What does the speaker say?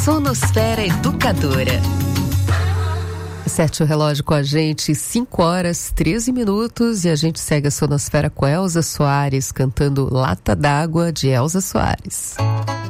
Sonosfera Educadora. Sete o relógio com a gente, 5h13 e a gente segue a Sonosfera com Elza Soares, cantando Lata d'Água, de Elza Soares.